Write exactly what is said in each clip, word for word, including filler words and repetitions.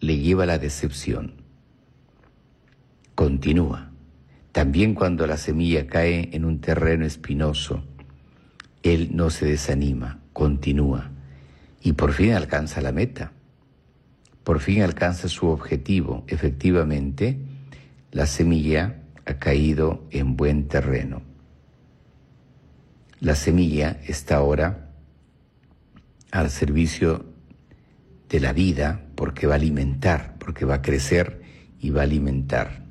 le lleva a la decepción. Continúa. También cuando la semilla cae en un terreno espinoso, él no se desanima, continúa y por fin alcanza la meta. Por fin alcanza su objetivo. Efectivamente, la semilla ha caído en buen terreno. La semilla está ahora al servicio de la vida porque va a alimentar, porque va a crecer y va a alimentar.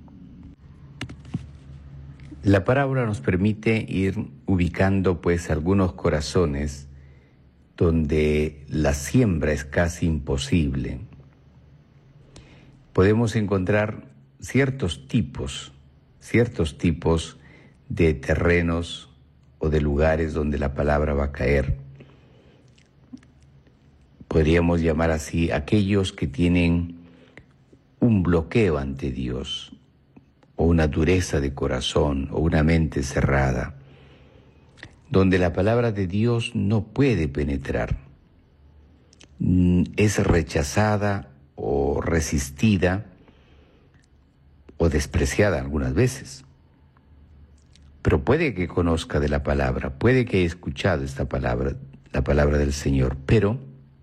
La parábola nos permite ir ubicando pues algunos corazones donde la siembra es casi imposible. Podemos encontrar ciertos tipos, ciertos tipos de terrenos o de lugares donde la palabra va a caer. Podríamos llamar así aquellos que tienen un bloqueo ante Dios, o una dureza de corazón, o una mente cerrada, donde la palabra de Dios no puede penetrar. Es rechazada o resistida o despreciada algunas veces. Pero puede que conozca de la palabra, puede que haya escuchado esta palabra, la palabra del Señor, pero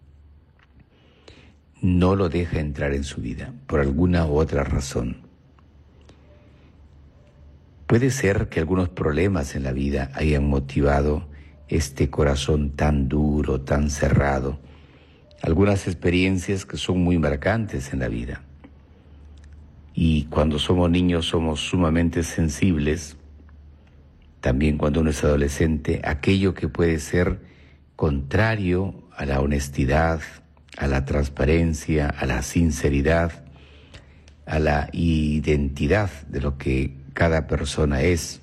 no lo deja entrar en su vida por alguna u otra razón. Puede ser que algunos problemas en la vida hayan motivado este corazón tan duro, tan cerrado, algunas experiencias que son muy marcantes en la vida. Y cuando somos niños somos sumamente sensibles, también cuando uno es adolescente, aquello que puede ser contrario a la honestidad, a la transparencia, a la sinceridad, a la identidad de lo que cada persona es.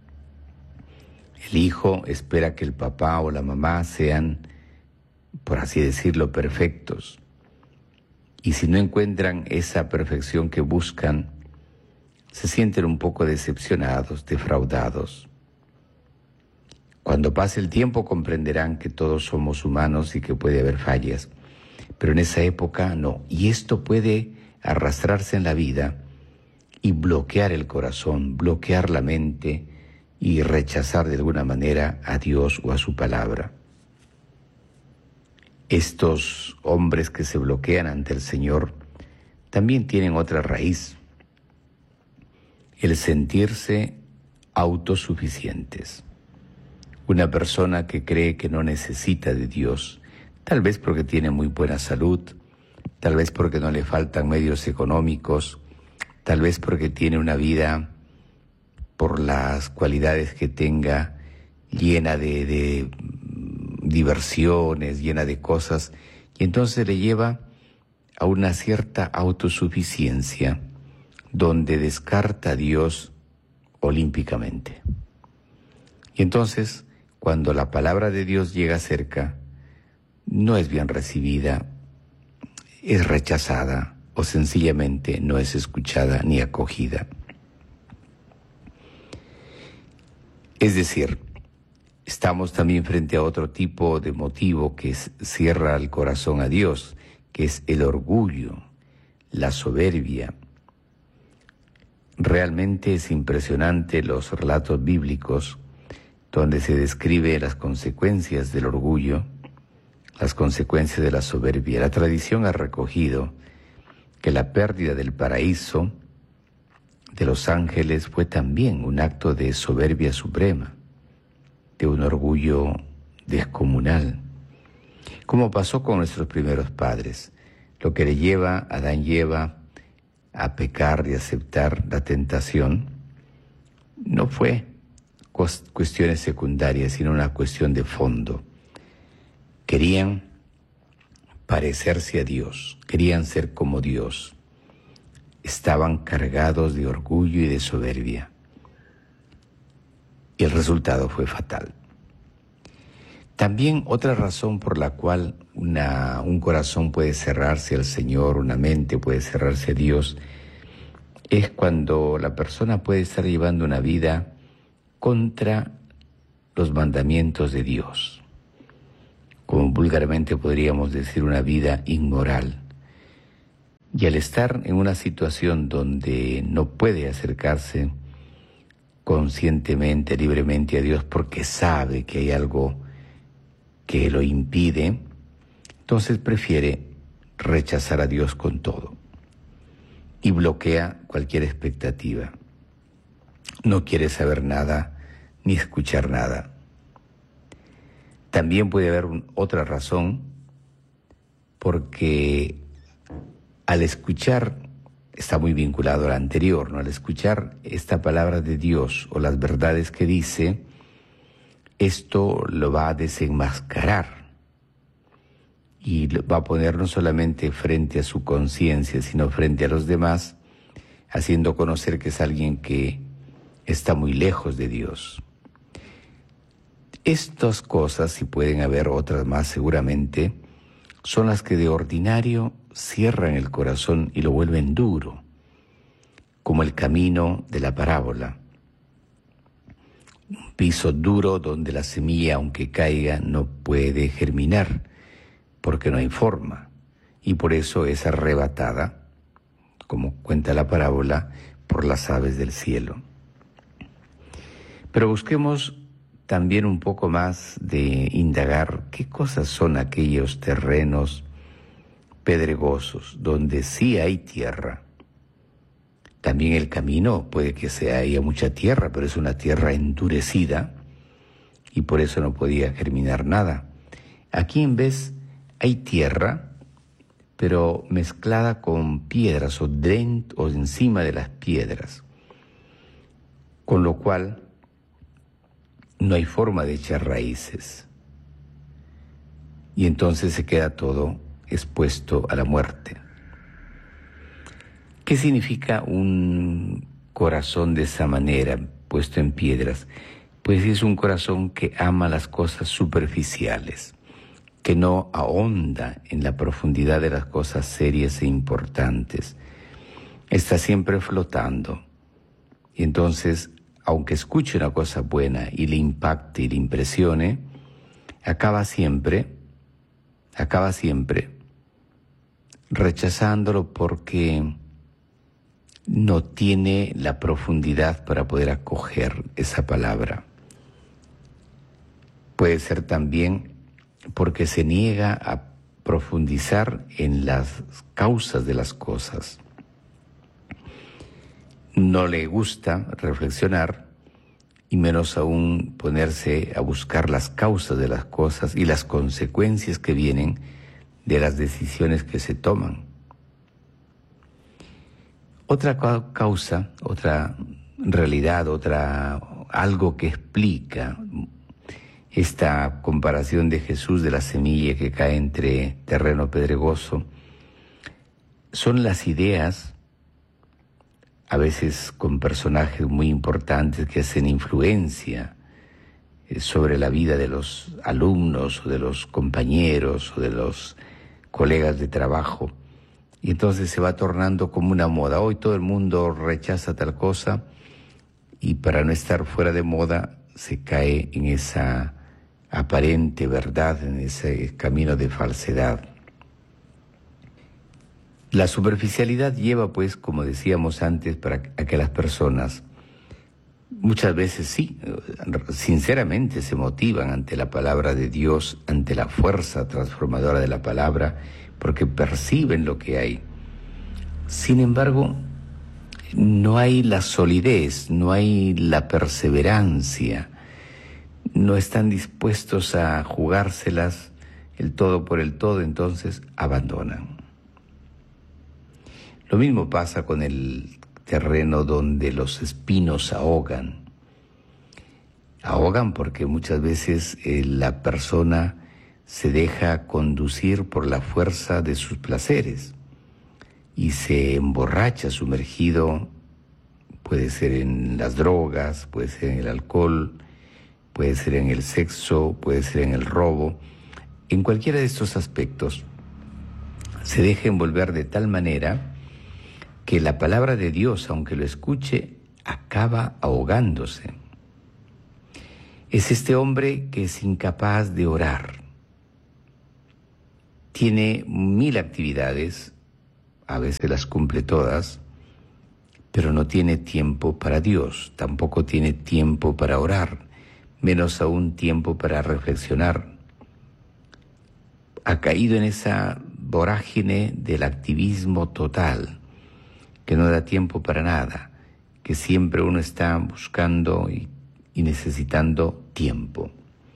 El hijo espera que el papá o la mamá sean, por así decirlo, perfectos. Y si no encuentran esa perfección que buscan, se sienten un poco decepcionados, defraudados. Cuando pase el tiempo comprenderán que todos somos humanos y que puede haber fallas, pero en esa época no. Y esto puede arrastrarse en la vida y bloquear el corazón, bloquear la mente y rechazar de alguna manera a Dios o a su palabra. Estos hombres que se bloquean ante el Señor también tienen otra raíz, el sentirse autosuficientes. Una persona que cree que no necesita de Dios, tal vez porque tiene muy buena salud, tal vez porque no le faltan medios económicos, tal vez porque tiene una vida, por las cualidades que tenga, llena de, de diversiones, llena de cosas, y entonces le lleva a una cierta autosuficiencia, donde descarta a Dios olímpicamente. Y entonces, cuando la palabra de Dios llega cerca, no es bien recibida, es rechazada, o sencillamente no es escuchada ni acogida. Es decir, estamos también frente a otro tipo de motivo que cierra el corazón a Dios, que es el orgullo, la soberbia. Realmente es impresionante los relatos bíblicos donde se describe las consecuencias del orgullo, las consecuencias de la soberbia. La tradición ha recogido que la pérdida del paraíso de los ángeles fue también un acto de soberbia suprema, de un orgullo descomunal, como pasó con nuestros primeros padres, lo que le lleva a Adán y Eva a pecar y aceptar la tentación no fue cuestiones secundarias, sino una cuestión de fondo. Querían parecerse a Dios, querían ser como Dios. Estaban cargados de orgullo y de soberbia. Y el resultado fue fatal. También otra razón por la cual una, un corazón puede cerrarse al Señor, una mente puede cerrarse a Dios, es cuando la persona puede estar llevando una vida contra los mandamientos de Dios. Como vulgarmente podríamos decir, una vida inmoral. Y al estar en una situación donde no puede acercarse conscientemente, libremente a Dios porque sabe que hay algo que lo impide, entonces prefiere rechazar a Dios con todo y bloquea cualquier expectativa. No quiere saber nada ni escuchar nada. También puede haber un, otra razón, porque al escuchar, está muy vinculado a la anterior, ¿no? Al escuchar esta palabra de Dios o las verdades que dice, esto lo va a desenmascarar y va a poner no solamente frente a su conciencia, sino frente a los demás, haciendo conocer que es alguien que está muy lejos de Dios. Estas cosas, y pueden haber otras más seguramente, son las que de ordinario cierran el corazón y lo vuelven duro, como el camino de la parábola. Un piso duro donde la semilla, aunque caiga, no puede germinar, porque no hay forma, y por eso es arrebatada, como cuenta la parábola, por las aves del cielo. Pero busquemos también un poco más de indagar qué cosas son aquellos terrenos pedregosos donde sí hay tierra. También el camino puede que sea haya mucha tierra, pero es una tierra endurecida y por eso no podía germinar nada. Aquí en vez hay tierra, pero mezclada con piedras o dentro o encima de las piedras, con lo cual no hay forma de echar raíces. Y entonces se queda todo expuesto a la muerte. ¿Qué significa un corazón de esa manera, puesto en piedras? Pues es un corazón que ama las cosas superficiales, que no ahonda en la profundidad de las cosas serias e importantes. Está siempre flotando. Y entonces, aunque escuche una cosa buena y le impacte y le impresione, acaba siempre, acaba siempre rechazándolo porque no tiene la profundidad para poder acoger esa palabra. Puede ser también porque se niega a profundizar en las causas de las cosas. No le gusta reflexionar y menos aún ponerse a buscar las causas de las cosas y las consecuencias que vienen de las decisiones que se toman. Otra causa, otra realidad, otra algo que explica esta comparación de Jesús de la semilla que cae entre terreno pedregoso, son las ideas, a veces con personajes muy importantes que hacen influencia sobre la vida de los alumnos o de los compañeros o de los colegas de trabajo. Y entonces se va tornando como una moda. Hoy todo el mundo rechaza tal cosa y para no estar fuera de moda se cae en esa aparente verdad, en ese camino de falsedad. La superficialidad lleva, pues, como decíamos antes, para a que las personas muchas veces sí, sinceramente se motivan ante la palabra de Dios, ante la fuerza transformadora de la palabra, porque perciben lo que hay. Sin embargo, no hay la solidez, no hay la perseverancia, no están dispuestos a jugárselas el todo por el todo, entonces abandonan. Lo mismo pasa con el terreno donde los espinos ahogan. Ahogan porque muchas veces eh, la persona se deja conducir por la fuerza de sus placeres y se emborracha sumergido, puede ser en las drogas, puede ser en el alcohol, puede ser en el sexo, puede ser en el robo. En cualquiera de estos aspectos se deja envolver de tal manera que la palabra de Dios, aunque lo escuche, acaba ahogándose. Es este hombre que es incapaz de orar. Tiene mil actividades, a veces las cumple todas, pero no tiene tiempo para Dios, tampoco tiene tiempo para orar, menos aún tiempo para reflexionar. Ha caído en esa vorágine del activismo total, que no da tiempo para nada, que siempre uno está buscando y, y necesitando tiempo.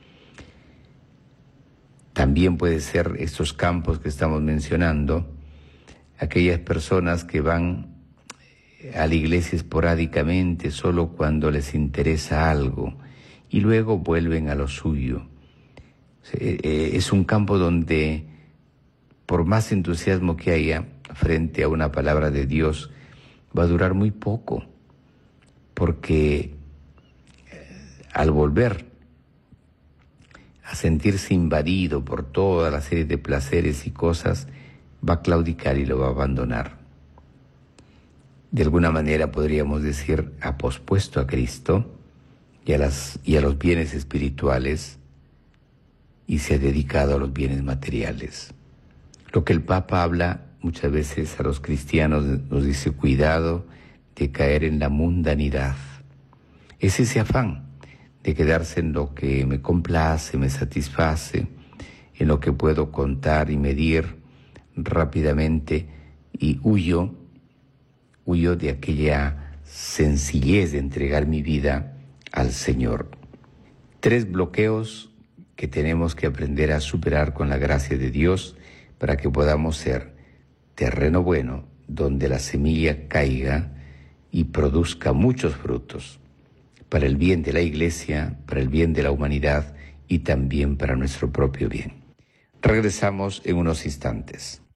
También puede ser estos campos que estamos mencionando, aquellas personas que van a la iglesia esporádicamente solo cuando les interesa algo y luego vuelven a lo suyo. Es un campo donde, por más entusiasmo que haya frente a una palabra de Dios, va a durar muy poco, porque al volver a sentirse invadido por toda la serie de placeres y cosas, va a claudicar y lo va a abandonar. De alguna manera podríamos decir, ha pospuesto a Cristo y a, las, y a los bienes espirituales y se ha dedicado a los bienes materiales. Lo que el Papa habla muchas veces a los cristianos nos dice, cuidado de caer en la mundanidad. Es ese afán de quedarse en lo que me complace, me satisface, en lo que puedo contar y medir rápidamente, y huyo, huyo de aquella sencillez de entregar mi vida al Señor. Tres bloqueos que tenemos que aprender a superar con la gracia de Dios para que podamos ser terreno bueno, donde la semilla caiga y produzca muchos frutos, para el bien de la Iglesia, para el bien de la humanidad y también para nuestro propio bien. Regresamos en unos instantes.